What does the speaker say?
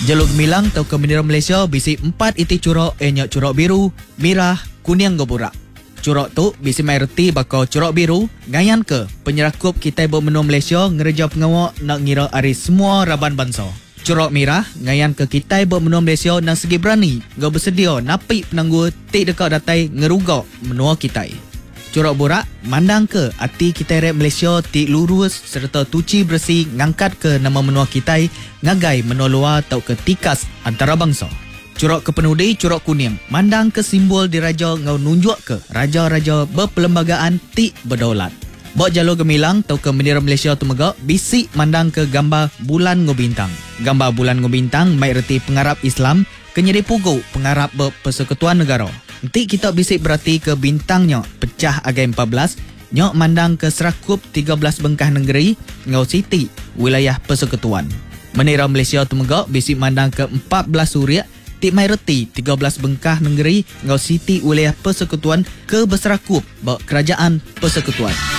Jalur gemilang tau ke bendera Malaysia bisi 4 iti curok nyok curok biru, merah, kuning goburak. Curok tu bisi mai reti bakal curok biru ngayan ke penyerakup kita bermenua Malaysia ngereja pengawak nak ngira ari semua raban bangsa. Curok merah ngayan ke kita bermenua Malaysia nang segi berani ngau bersedia napi penangguh tik dekat datai ngerugak menua kita. Curok burak mandang ke hati kita rap Malaysia tik lurus serta tuci bersih ngangkat ke nama menua kita ngagai menua luar tau ke tikas antara bangsa. Curok kepenudi curok kuning mandang ke simbol diraja ngau nunjuk ke raja-raja berperlembagaan tik berdaulat. Bok jalur gemilang tau ke bendera Malaysia tu megak bisik mandang ke gambar bulan ngobintang. Gambar bulan ngobintang mai reti pengarap Islam kenyedi pugu pengarap berpersekutuan negara. Nanti kita bisik berarti ke bintangnya pecah agai 14 nyok mandang ke serakup 13 bengkah negeri ngau siti wilayah persekutuan. Bendera Malaysia tu megak bisik mandang ke 14 suria tik mai reti 13 bengkah negeri ngau siti wilayah persekutuan ke berserakup bak kerajaan persekutuan.